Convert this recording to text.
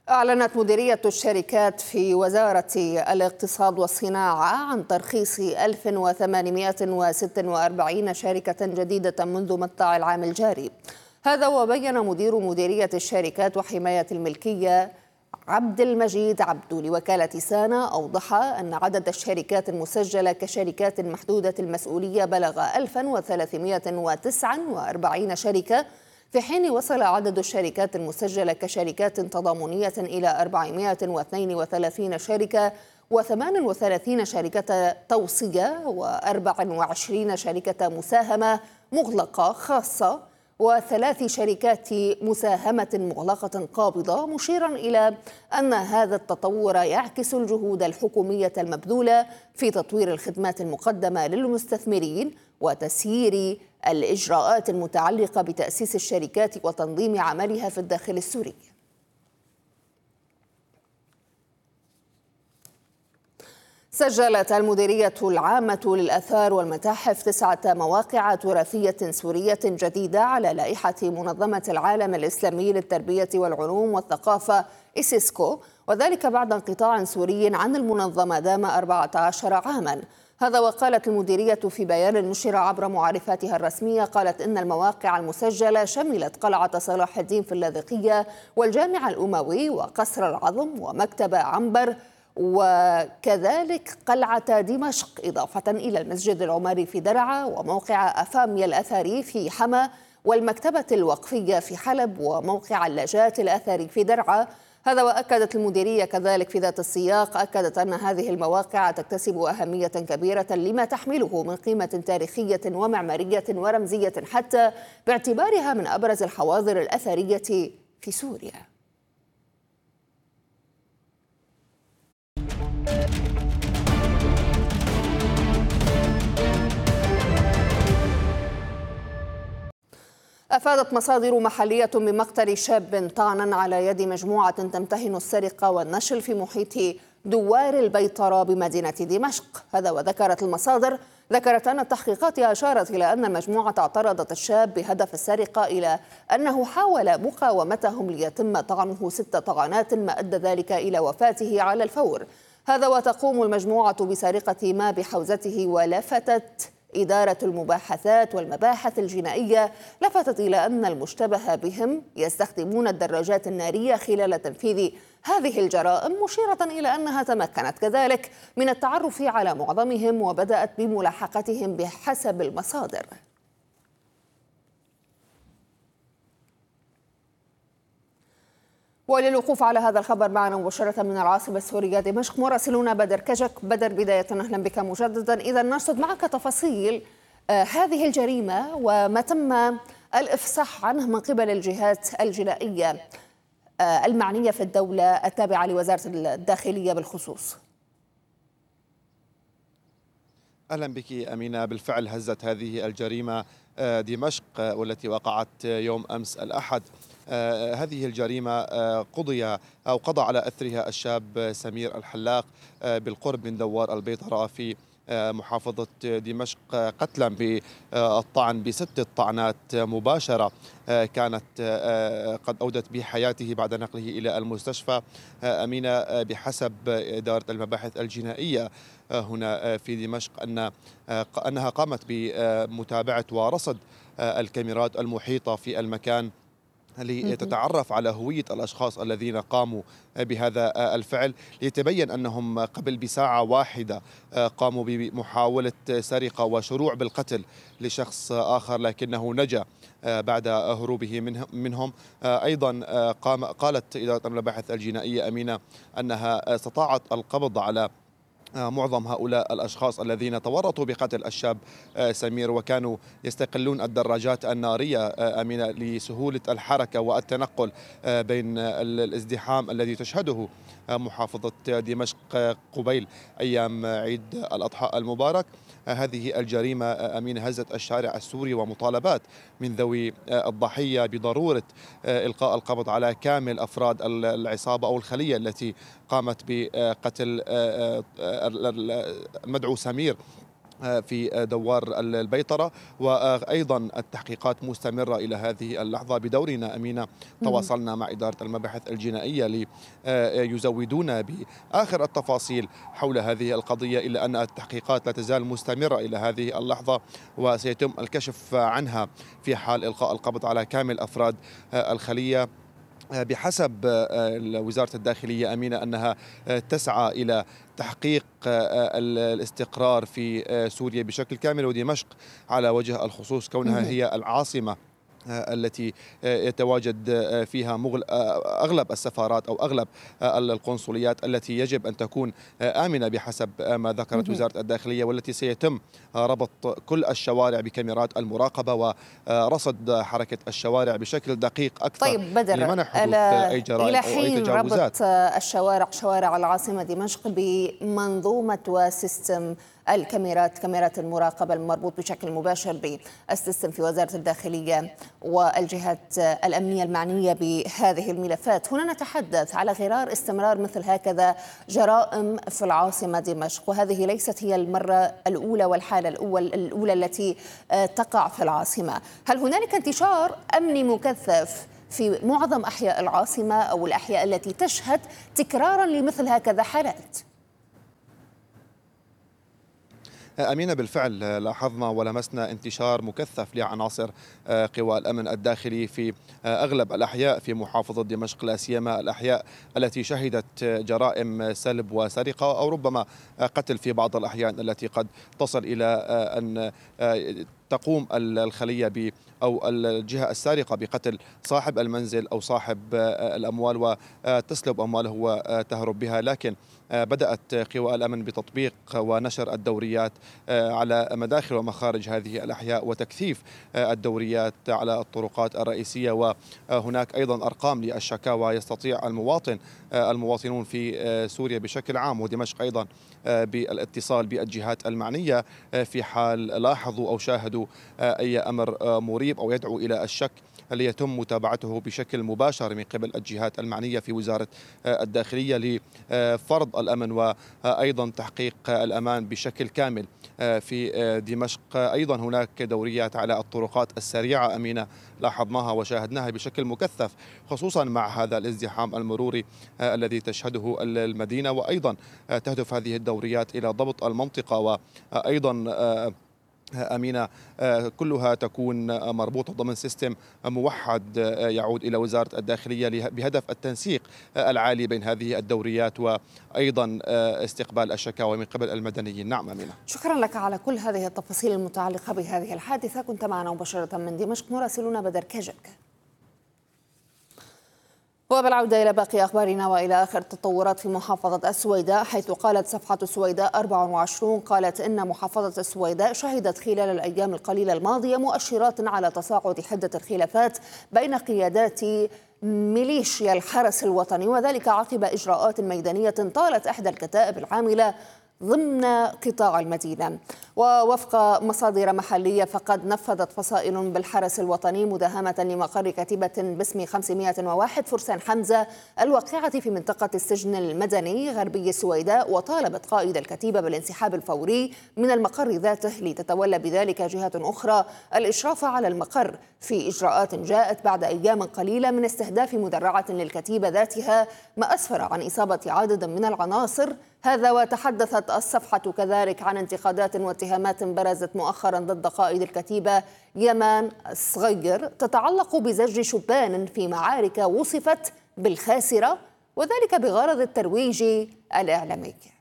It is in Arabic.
أعلنت مديرية الشركات في وزارة الاقتصاد والصناعة عن ترخيص 1846 شركة جديدة منذ مطلع العام الجاري. هذا وبين مدير مديرية الشركات وحماية الملكية عبد المجيد عبدو لوكالة سانا أوضح أن عدد الشركات المسجلة كشركات محدودة المسؤولية بلغ 1349 شركة، في حين وصل عدد الشركات المسجلة كشركات تضامنية إلى 432 شركة و38 شركة توصية و24 شركة مساهمة مغلقة خاصة و3 شركات مساهمة مغلقة قابضة، مشيرا إلى أن هذا التطور يعكس الجهود الحكومية المبذولة في تطوير الخدمات المقدمة للمستثمرين وتسيير الإجراءات المتعلقة بتأسيس الشركات وتنظيم عملها في الداخل السوري. سجلت المديرية العامة للآثار والمتاحف 9 مواقع تراثية سورية جديدة على لائحة منظمة العالم الإسلامي للتربية والعلوم والثقافة إسيسكو، وذلك بعد انقطاع سوري عن المنظمة دام 14 عاما. هذا وقالت المديرية في بيان نشر عبر معرفاتها الرسمية، قالت إن المواقع المسجلة شملت قلعة صلاح الدين في اللاذقية والجامع الأموي وقصر العظم ومكتب عنبر وكذلك قلعة دمشق، إضافة إلى المسجد العمري في درعا وموقع أفاميا الأثري في حما والمكتبة الوقفية في حلب وموقع اللاجات الأثري في درعا. هذا وأكدت المديرية كذلك في ذات السياق، أكدت أن هذه المواقع تكتسب أهمية كبيرة لما تحمله من قيمة تاريخية ومعمارية ورمزية، حتى باعتبارها من أبرز الحواضر الأثرية في سوريا. أفادت مصادر محلية بمقتل شاب طعنا على يد مجموعة تمتهن السرقة والنشل في محيط دوار البيطرة بمدينة دمشق. هذا وذكرت المصادر أن التحقيقات أشارت إلى أن المجموعة اعترضت الشاب بهدف السرقة، إلى أنه حاول مقاومتهم ليتم طعنه 6 طعنات ما أدى ذلك إلى وفاته على الفور. هذا وتقوم المجموعة بسرقة ما بحوزته، ولفتت إدارة المباحثات والمباحث الجنائية إلى أن المشتبه بهم يستخدمون الدراجات النارية خلال تنفيذ هذه الجرائم، مشيرة إلى أنها تمكنت كذلك من التعرف على معظمهم وبدأت بملاحقتهم بحسب المصادر. وللوقوف على هذا الخبر معنا مباشرة من العاصمة السورية دمشق مراسلون بدر كجك. بدر، بداية أهلا بك مجددا. إذا نرصد معك تفاصيل هذه الجريمة وما تم الإفصاح عنه من قبل الجهات الجنائية المعنية في الدولة التابعة لوزارة الداخلية بالخصوص. أهلا بك أمينة. بالفعل هزت هذه الجريمة دمشق والتي وقعت يوم أمس الأحد. هذه الجريمة قضى على أثرها الشاب سمير الحلاق بالقرب من دوار البيطرة في محافظة دمشق، قتلا بالطعن ب6 طعنات مباشرة كانت قد أودت بحياته بعد نقله إلى المستشفى. أمينة، بحسب إدارة المباحث الجنائية هنا في دمشق أنها قامت بمتابعة ورصد الكاميرات المحيطة في المكان لتتعرف على هوية الأشخاص الذين قاموا بهذا الفعل، ليتبين أنهم قبل بساعة واحدة قاموا بمحاولة سرقة وشروع بالقتل لشخص آخر، لكنه نجا بعد هروبه منهم. أيضا قالت إدارة المباحث الجنائية أمينة أنها استطاعت القبض على معظم هؤلاء الأشخاص الذين تورطوا بقتل الشاب سمير، وكانوا يستقلون الدراجات النارية أمينة لسهولة الحركة والتنقل بين الازدحام الذي تشهده محافظة دمشق قبيل أيام عيد الأضحى المبارك. هذه الجريمة أمينة هزت الشارع السوري، ومطالبات من ذوي الضحية بضرورة إلقاء القبض على كامل أفراد العصابة أو الخلية التي قامت بقتل المدعو سمير في دوار البيطرة، وأيضا التحقيقات مستمرة إلى هذه اللحظة. بدورنا أمينة تواصلنا مع إدارة المباحث الجنائية ليزودونا بآخر التفاصيل حول هذه القضية، إلا أن التحقيقات لا تزال مستمرة إلى هذه اللحظة، وسيتم الكشف عنها في حال إلقاء القبض على كامل أفراد الخلية. بحسب وزارة الداخلية أمينة أنها تسعى إلى تحقيق الاستقرار في سوريا بشكل كامل، ودمشق على وجه الخصوص كونها هي العاصمة التي يتواجد فيها أغلب السفارات أو أغلب القنصليات التي يجب أن تكون آمنة بحسب ما ذكرت وزارة الداخلية، والتي سيتم ربط كل الشوارع بكاميرات المراقبة ورصد حركة الشوارع بشكل دقيق أكثر. طيب بدر، لمنع حدوث أي جرائم إلى أو أي حين تجاوزات. ربط شوارع العاصمة دمشق بمنظومة وسيستم كاميرات المراقبة المربوط بشكل مباشر بالسيستم في وزارة الداخلية والجهات الأمنية المعنية بهذه الملفات، هنا نتحدث على غرار استمرار مثل هكذا جرائم في العاصمة دمشق، وهذه ليست هي المرة الأولى والحالة الأولى التي تقع في العاصمة. هل هنالك انتشار أمني مكثف في معظم أحياء العاصمة أو الأحياء التي تشهد تكرارا لمثل هكذا حالات؟ أمينة، بالفعل لاحظنا ولمسنا انتشار مكثف لعناصر قوى الأمن الداخلي في أغلب الأحياء في محافظة دمشق، لا سيما الأحياء التي شهدت جرائم سلب وسرقة أو ربما قتل في بعض الأحيان، التي قد تصل إلى أن تقوم الخلية أو الجهة السارقة بقتل صاحب المنزل أو صاحب الأموال وتسلب أمواله وتهرب بها. لكن بدأت قوى الأمن بتطبيق ونشر الدوريات على مداخل ومخارج هذه الأحياء وتكثيف الدوريات على الطرقات الرئيسية، وهناك أيضا أرقام للشكاوى يستطيع المواطنون في سوريا بشكل عام ودمشق أيضا بالاتصال بالجهات المعنية في حال لاحظوا أو شاهدوا أي أمر مريب أو يدعو إلى الشك، ليتم متابعته بشكل مباشر من قبل الجهات المعنية في وزارة الداخلية لفرض الأمن وأيضا تحقيق الأمان بشكل كامل في دمشق. أيضا هناك دوريات على الطرقات السريعة أمينة لاحظناها وشاهدناها بشكل مكثف، خصوصا مع هذا الازدحام المروري الذي تشهده المدينة، وأيضا تهدف هذه الدوريات إلى ضبط المنطقة، وأيضا أمينة كلها تكون مربوطة ضمن سيستم موحد يعود إلى وزارة الداخلية بهدف التنسيق العالي بين هذه الدوريات وأيضا استقبال الشكاوى من قبل المدنيين. نعم أمينة، شكرا لك على كل هذه التفاصيل المتعلقة بهذه الحادثة. كنت معنا مباشرة من دمشق مراسلنا بدر كجك. وبالعودة إلى باقي أخبارنا وإلى آخر التطورات في محافظة السويداء، حيث قالت صفحة السويداء 24 قالت إن محافظة السويداء شهدت خلال الأيام القليلة الماضية مؤشرات على تصاعد حدة الخلافات بين قيادات ميليشيا الحرس الوطني، وذلك عقب إجراءات ميدانية طالت إحدى الكتائب العاملة ضمن قطاع المدينة. ووفق مصادر محلية فقد نفذت فصائل بالحرس الوطني مداهمة لمقر كتيبة باسم 501 فرسان حمزة الواقعة في منطقة السجن المدني غربي السويداء، وطالبت قائد الكتيبة بالانسحاب الفوري من المقر ذاته لتتولى بذلك جهة أخرى الإشراف على المقر، في إجراءات جاءت بعد أيام قليلة من استهداف مدرعة للكتيبة ذاتها، ما أسفر عن إصابة عدد من العناصر. هذا وتحدثت الصفحة كذلك عن انتقادات واتهامات برزت مؤخرا ضد قائد الكتيبة يمان الصغير تتعلق بزج شبان في معارك وصفت بالخاسرة، وذلك بغرض الترويج الإعلامي.